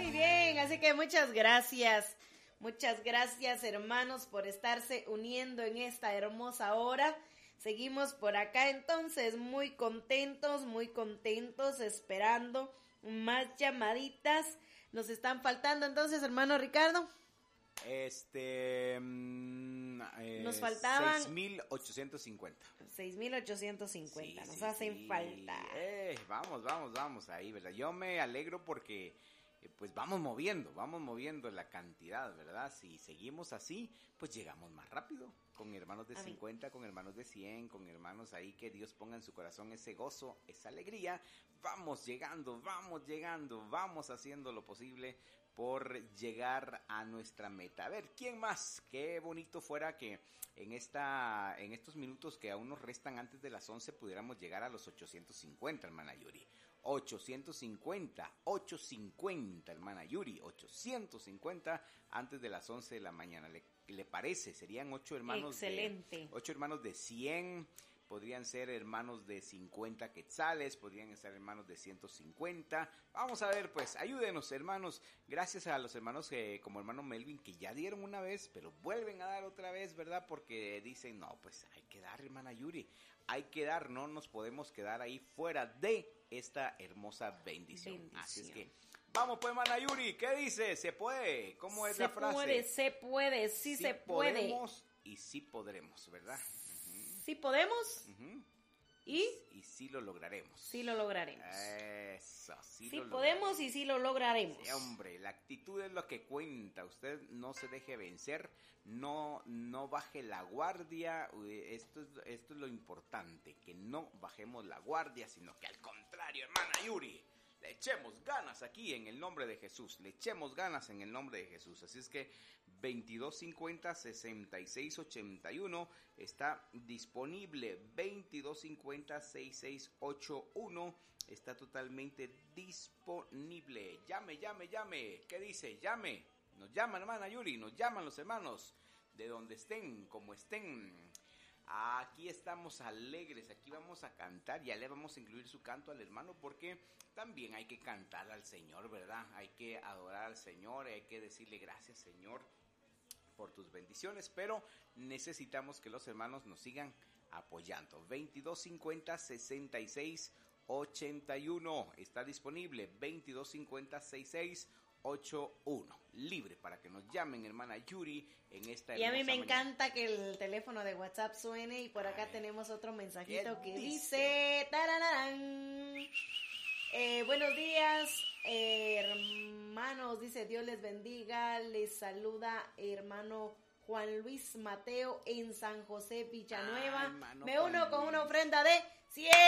Muy bien, así que muchas gracias. Muchas gracias, hermanos, por estarse uniendo en esta hermosa hora. Seguimos por acá, entonces, muy contentos, esperando más llamaditas. Nos están faltando, entonces, hermano Ricardo. Nos faltaban 6,850. 6,850, nos hacen falta. Vamos ahí, ¿verdad? Yo me alegro porque pues vamos moviendo la cantidad, ¿verdad? Si seguimos así, pues llegamos más rápido, con hermanos de 50, con hermanos de 100, con hermanos ahí que Dios ponga en su corazón ese gozo, esa alegría. Vamos llegando, vamos haciendo lo posible por llegar a nuestra meta. A ver, ¿quién más? Qué bonito fuera que en estos minutos que aún nos restan antes de las 11 pudiéramos llegar a los 850, hermana Yuri. 850, hermana Yuri, 850 antes de las 11 de la mañana. ¿Le parece? Serían 8 hermanos. Excelente. 8 hermanos de 100. Podrían ser hermanos de 50 quetzales, podrían ser hermanos de 150. Vamos a ver, pues, ayúdenos, hermanos. Gracias a los hermanos como hermano Melvin, que ya dieron una vez, pero vuelven a dar otra vez, ¿verdad? Porque dicen, no, pues hay que dar, hermana Yuri. Hay que dar, no nos podemos quedar ahí fuera de esta hermosa bendición. Así es que, vamos pues, hermana Yuri, ¿qué dice? ¿Se puede? ¿Cómo es la frase? Se puede, sí se puede. Podemos y sí podremos, ¿verdad? Sí podemos y sí lo lograremos. Sí lo lograremos. Eso, sí podemos y sí lo lograremos. Sí, hombre, la actitud es lo que cuenta. Usted no se deje vencer, no baje la guardia. Esto es lo importante, que no bajemos la guardia, sino que al contrario, hermana Yuri, le echemos ganas aquí en el nombre de Jesús. Así es que 2250-6681 está disponible. 2250-6681 está totalmente disponible. Llame. ¿Qué dice? Llame. Nos llaman, hermana Yuri. Nos llaman los hermanos. De donde estén, como estén. Aquí estamos alegres, aquí vamos a cantar, ya le vamos a incluir su canto al hermano porque también hay que cantar al Señor, ¿verdad? Hay que adorar al Señor, hay que decirle gracias, Señor, por tus bendiciones, pero necesitamos que los hermanos nos sigan apoyando. 2250-6681 está disponible, 2250-6681 libre para que nos llamen, hermana Yuri, en esta. Y a mí me encanta que el teléfono de WhatsApp suene y por acá tenemos otro mensajito que dice tarararán. Buenos días, hermanos, dice Dios les bendiga, les saluda hermano Juan Luis Mateo en San José, Villanueva. Me uno con una ofrenda de 100